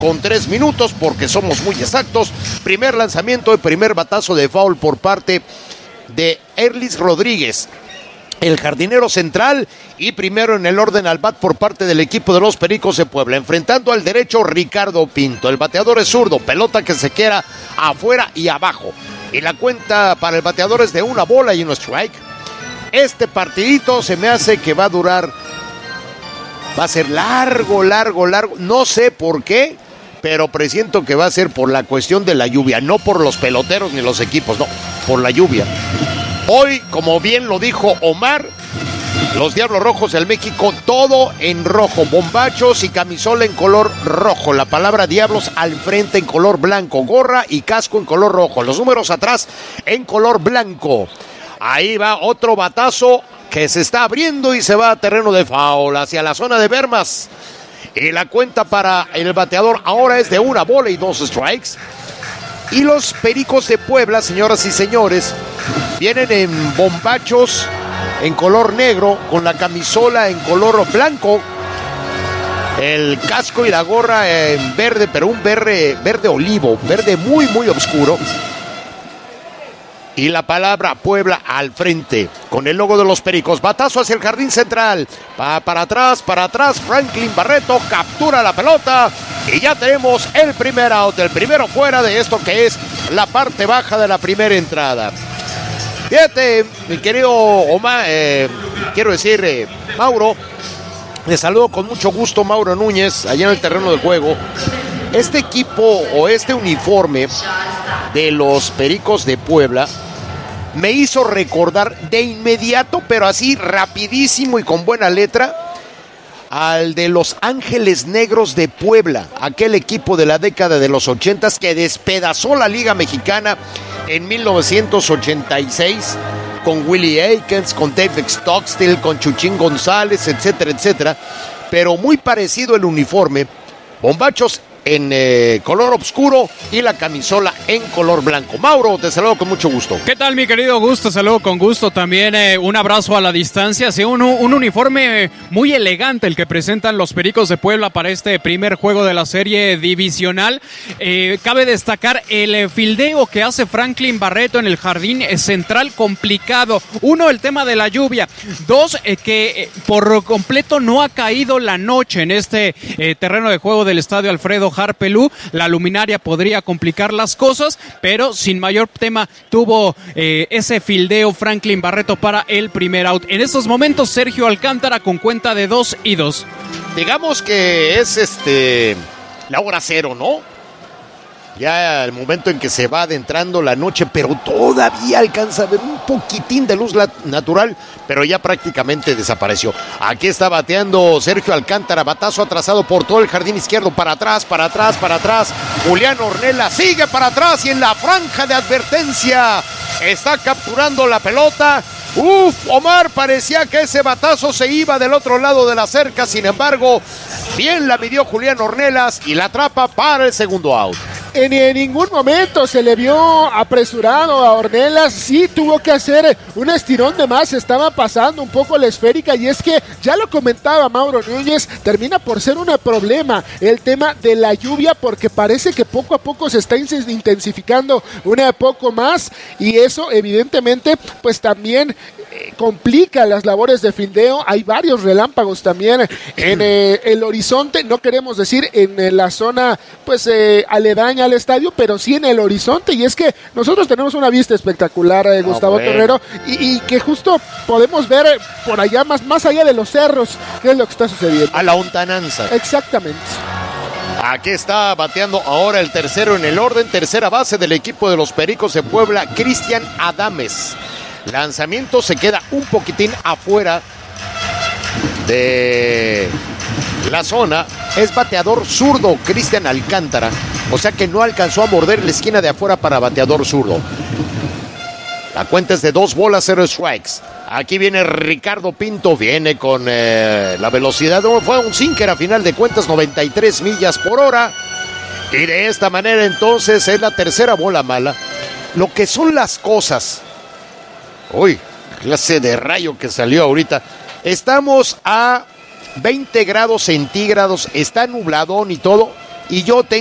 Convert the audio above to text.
con 3 minutos, porque somos muy exactos. Primer lanzamiento y primer batazo de foul por parte de Erlis Rodríguez, el jardinero central, y primero en el orden al bat por parte del equipo de los Pericos de Puebla. Enfrentando al derecho Ricardo Pinto. El bateador es zurdo, pelota que se queda afuera y abajo. Y la cuenta para el bateador es de 1 bola y 1 strike. Este partidito se me hace que va a durar, va a ser largo. No sé por qué, pero presiento que va a ser por la cuestión de la lluvia, no por los peloteros ni los equipos, no, por la lluvia. Hoy, como bien lo dijo Omar, los Diablos Rojos del México, todo en rojo, bombachos y camisola en color rojo, la palabra Diablos al frente en color blanco, gorra y casco en color rojo, los números atrás en color blanco. Ahí va otro batazo que se está abriendo y se va a terreno de foul hacia la zona de Bermas. Y la cuenta para el bateador ahora es de 1 bola y 2 strikes. Y los Pericos de Puebla, señoras y señores, vienen en bombachos en color negro, con la camisola en color blanco, el casco y la gorra en verde, pero un verde olivo, verde muy oscuro. Y la palabra Puebla al frente, con el logo de los Pericos. Batazo hacia el jardín central. Va para atrás. Franklin Barreto captura la pelota. Y ya tenemos el primer out. El primero fuera de esto que es la parte baja de la primera entrada. Fíjate, mi querido Omar, Mauro. Le saludo con mucho gusto, Mauro Núñez, allá en el terreno de juego. Este equipo o este uniforme de los Pericos de Puebla me hizo recordar de inmediato, pero así rapidísimo y con buena letra, al de los Ángeles Negros de Puebla, aquel equipo de la década de los 80s que despedazó la Liga Mexicana en 1986 con Willie Aikens, con Dave Stockstill, con Chuchín González, etcétera, pero muy parecido el uniforme, bombachos en color oscuro y la camisola en color blanco. Mauro, te saludo con mucho gusto. ¿Qué tal, mi querido Augusto? Saludo con gusto también, un abrazo a la distancia. Sí, un uniforme muy elegante el que presentan los Pericos de Puebla para este primer juego de la serie divisional. Cabe destacar el fildeo que hace Franklin Barreto en el jardín central, complicado. 1, el tema de la lluvia. 2, que por completo no ha caído la noche en este terreno de juego del estadio Alfredo Harpelú. La luminaria podría complicar las cosas, pero sin mayor tema tuvo ese fildeo Franklin Barreto para el primer out. En estos momentos Sergio Alcántara con cuenta de 2-2. Digamos que es la hora cero, ¿no? Ya el momento en que se va adentrando la noche, pero todavía alcanza a ver un poquitín de luz natural, pero ya prácticamente desapareció. Aquí está bateando Sergio Alcántara, batazo atrasado por todo el jardín izquierdo, para atrás. Julián Ornella sigue para atrás y en la franja de advertencia está capturando la pelota. Omar, parecía que ese batazo se iba del otro lado de la cerca, sin embargo, bien la midió Julián Ornelas y la atrapa para el segundo out. En ningún momento se le vio apresurado a Ornelas, sí tuvo que hacer un estirón de más, estaba pasando un poco la esférica, y es que, ya lo comentaba Mauro Núñez, termina por ser un problema el tema de la lluvia, porque parece que poco a poco se está intensificando un poco más, y eso evidentemente pues también complica las labores de fildeo. Hay varios relámpagos también en el horizonte, no queremos decir en la zona pues aledaña al estadio, pero sí en el horizonte, y es que nosotros tenemos una vista espectacular, Gustavo Torrero, y que justo podemos ver por allá, más allá de los cerros, qué es lo que está sucediendo. A la hontananza. Exactamente. Aquí está bateando ahora el tercero en el orden, tercera base del equipo de los Pericos de Puebla, Cristian Adames. Lanzamiento se queda un poquitín afuera de la zona. Es bateador zurdo Cristian Alcántara, o sea que no alcanzó a morder la esquina de afuera para bateador zurdo. La cuenta es de 2 bolas, 0 strikes. Aquí viene Ricardo Pinto, viene con la velocidad, fue un sinker a final de cuentas, 93 millas por hora. Y de esta manera entonces es la tercera bola mala. Lo que son las cosas. Uy, clase de rayo que salió ahorita. Estamos a 20 grados centígrados, está nubladón y todo, y yo tengo